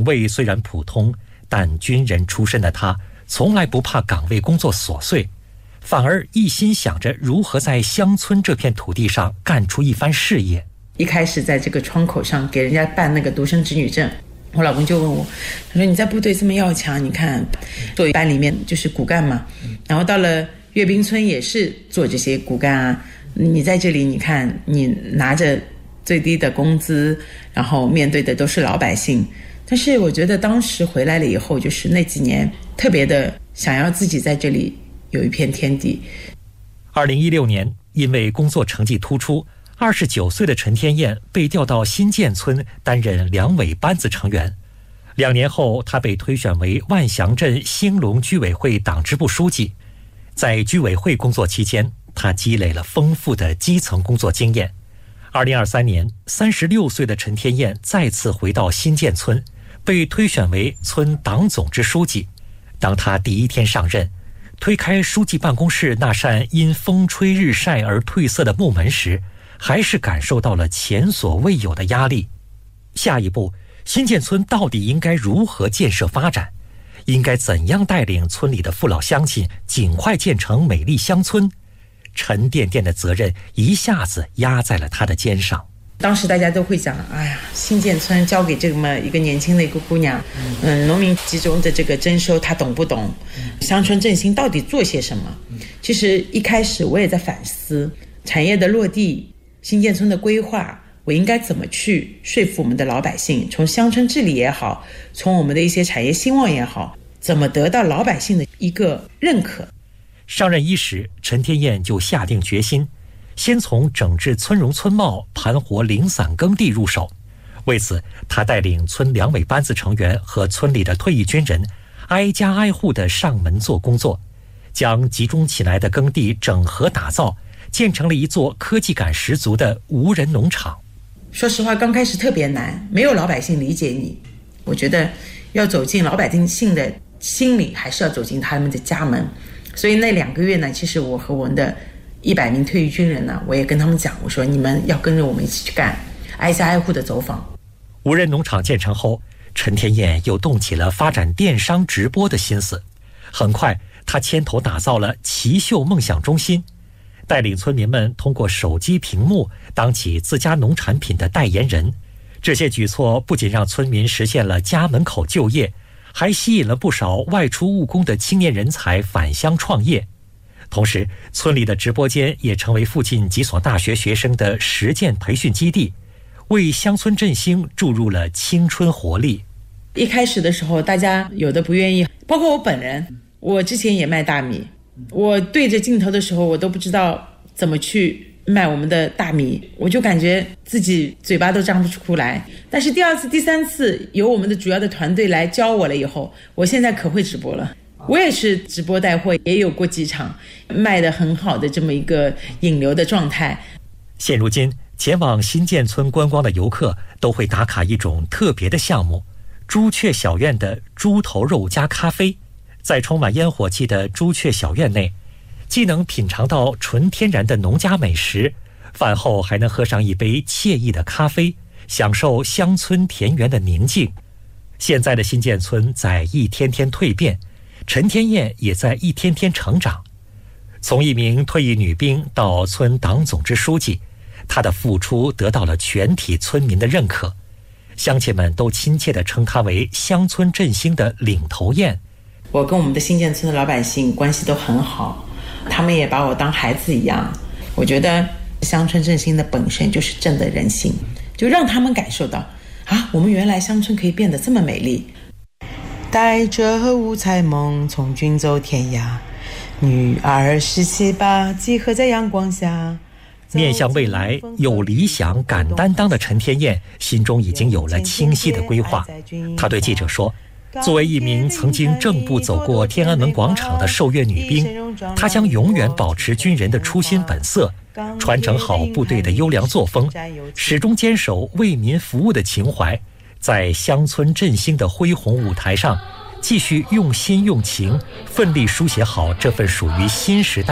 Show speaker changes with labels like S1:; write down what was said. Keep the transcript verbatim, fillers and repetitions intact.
S1: 位虽然普通，但军人出身的他从来不怕岗位工作琐碎，反而一心想着如何在乡村这片土地上干出一番事业。
S2: 一开始在这个窗口上给人家办那个独生子女证，我老公就问我，他说你在部队这么要强，你看做班里面就是骨干嘛，然后到了阅兵村也是做这些骨干啊，你在这里你看你拿着最低的工资，然后面对的都是老百姓。但是我觉得当时回来了以后，就是那几年特别的想要自己在这里有一片天地。
S1: 二零一六年，因为工作成绩突出，二十九岁的陈天燕被调到新建村担任两委班子成员。两年后，他被推选为万祥镇兴隆居委会党支部书记。在居委会工作期间，他积累了丰富的基层工作经验。二零二三年，三十六岁的陈天燕再次回到新建村，被推选为村党总支书记。当他第一天上任，推开书记办公室那扇因风吹日晒而褪色的木门时，还是感受到了前所未有的压力。下一步，新建村到底应该如何建设发展？应该怎样带领村里的父老乡亲尽快建成美丽乡村？沉甸甸的责任一下子压在了他的肩上。
S2: 当时大家都会讲，哎呀，新建村交给这么一个年轻的一个姑娘，嗯，农民集中的这个征收，她懂不懂？乡村振兴到底做些什么？其实一开始我也在反思产业的落地，新建村的规划，我应该怎么去说服我们的老百姓？从乡村治理也好，从我们的一些产业兴旺也好，怎么得到老百姓的一个认可？
S1: 上任伊始，陈天燕就下定决心，先从整治村容村貌、盘活零散耕地入手。为此，他带领村两委班子成员和村里的退役军人，挨家挨户地上门做工作，将集中起来的耕地整合打造，建成了一座科技感十足的无人农场。
S2: 说实话，刚开始特别难，没有老百姓理解你。我觉得要走进老百姓的心里，还是要走进他们的家门。所以那两个月呢，其实我和我们的一百名退役军人呢，我也跟他们讲，我说你们要跟着我们一起去干，挨家挨户的走访。
S1: 无人农场建成后，陈天燕又动起了发展电商直播的心思。很快，他牵头打造了奇秀梦想中心，带领村民们通过手机屏幕当起自家农产品的代言人。这些举措不仅让村民实现了家门口就业，还吸引了不少外出务工的青年人才返乡创业。同时，村里的直播间也成为附近几所大学学生的实践培训基地，为乡村振兴注入了青春活力。
S2: 一开始的时候，大家有的不愿意，包括我本人，我之前也卖大米，我对着镜头的时候，我都不知道怎么去卖我们的大米，我就感觉自己嘴巴都张不出来。但是第二次、第三次由我们的主要的团队来教我了以后，我现在可会直播了。我也是直播带货，也有过几场卖得很好的这么一个引流的状态。
S1: 现如今，前往新建村观光的游客都会打卡一种特别的项目——朱雀小院的猪头肉加咖啡。在充满烟火气的朱雀小院内，既能品尝到纯天然的农家美食，饭后还能喝上一杯惬意的咖啡，享受乡村田园的宁静。现在的新建村在一天天蜕变，陈天燕也在一天天成长。从一名退役女兵到村党总支书记，她的付出得到了全体村民的认可，乡亲们都亲切地称她为乡村振兴的领头雁。
S2: 我跟我们的新建村的老百姓关系都很好，他们也把我当孩子一样。我觉得乡村振兴的本身就是正的人心，就让他们感受到啊，我们原来乡村可以变得这么美丽。带着五彩梦从军走天涯，女儿十七八集合在阳光下。
S1: 面向未来，有理想敢担当的陈天燕心中已经有了清晰的规划。她对记者说，作为一名曾经正步走过天安门广场的受阅女兵，她将永远保持军人的初心本色，传承好部队的优良作风，始终坚守为民服务的情怀，在乡村振兴的恢宏舞台上，继续用心用情，奋力书写好这份属于新时代